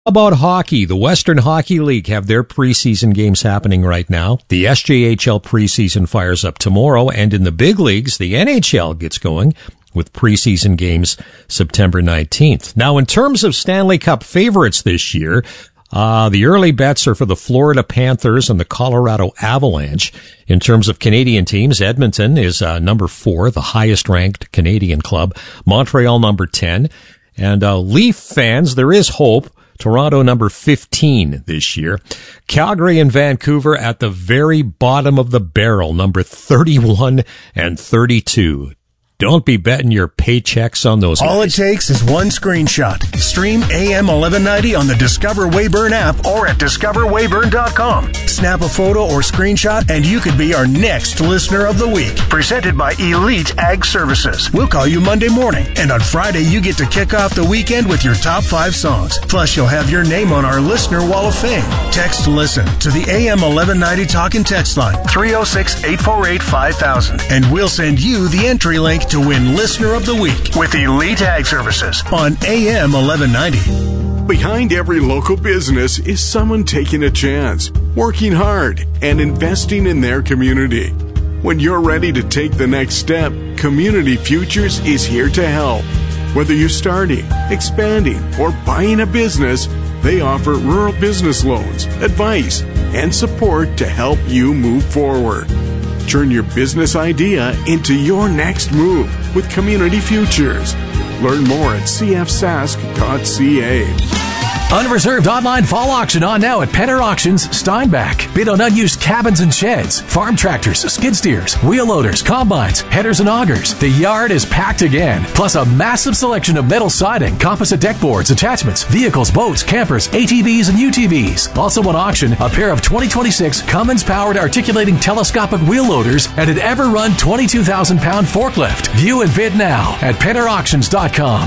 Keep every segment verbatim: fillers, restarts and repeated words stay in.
About hockey, the Western Hockey League have their preseason games happening right now. The S J H L preseason fires up tomorrow, and in the big leagues, the N H L gets going with preseason games September nineteenth. Now, in terms of Stanley Cup favorites this year, uh, the early bets are for the Florida Panthers and the Colorado Avalanche. In terms of Canadian teams, Edmonton is uh, number four, the highest ranked Canadian club. Montreal number ten. And uh, Leaf fans, there is hope. Toronto number fifteen this year. Calgary and Vancouver at the very bottom of the barrel, number thirty-one and thirty-two. Don't be betting your paychecks on those All guys. It takes is one screenshot. Stream A M eleven ninety on the Discover Weyburn app or at discover weyburn dot com. Snap a photo or screenshot and you could be our next listener of the week. Presented by Elite Ag Services. We'll call you Monday morning, and on Friday you get to kick off the weekend with your top five songs. Plus you'll have your name on our Listener Wall of Fame. Text LISTEN to the A M eleven ninety talk and text line three oh six, eight four eight, five thousand, and we'll send you the entry link to win Listener of the Week with Elite Ag Services on A M eleven ninety. Behind every local business is someone taking a chance, working hard, and investing in their community. When you're ready to take the next step, Community Futures is here to help. Whether you're starting, expanding, or buying a business, they offer rural business loans, advice, and support to help you move forward. Turn your business idea into your next move with Community Futures. Learn more at c f sask dot c a. Unreserved online fall auction on now at Penner Auctions, Steinbach. Bid on unused cabins and sheds, farm tractors, skid steers, wheel loaders, combines, headers and augers. The yard is packed again. Plus a massive selection of metal siding, composite deck boards, attachments, vehicles, boats, campers, A T Vs, and U T Vs. Also on auction, a pair of twenty twenty-six Cummins-powered articulating telescopic wheel loaders and an Ever-Run twenty-two thousand pound forklift. View and bid now at penner auctions dot com.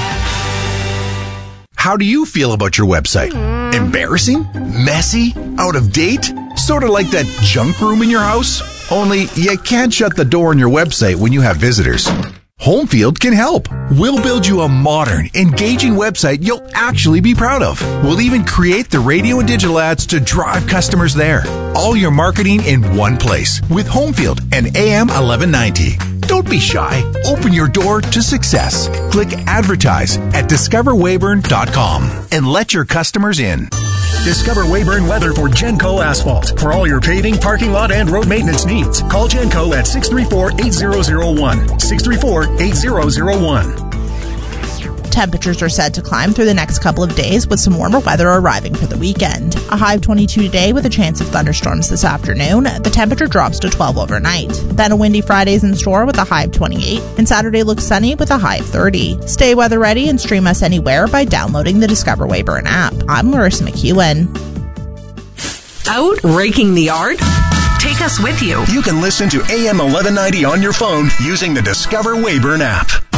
How do you feel about your website? Embarrassing? Messy? Out of date? Sort of like that junk room in your house? Only you can't shut the door on your website when you have visitors. Homefield can help. We'll build you a modern, engaging website you'll actually be proud of. We'll even create the radio and digital ads to drive customers there. All your marketing in one place with Homefield and A M eleven ninety. Don't be shy. Open your door to success. Click advertise at discover weyburn dot com and let your customers in. Discover Weyburn weather for Genco Asphalt. For all your paving, parking lot, and road maintenance needs, call Genco at six three four, eight zero zero one. six three four, eight zero zero one. Temperatures are set to climb through the next couple of days with some warmer weather arriving for the weekend. A high of twenty-two today with a chance of thunderstorms this afternoon. The temperature drops to twelve overnight. Then a windy Friday's in store with a high of twenty-eight, and Saturday looks sunny with a high of thirty. Stay weather ready and stream us anywhere by downloading the Discover Weyburn app. I'm Larissa McEwen. Out raking the yard? Take us with you. You can listen to A M eleven ninety on your phone using the Discover Weyburn app.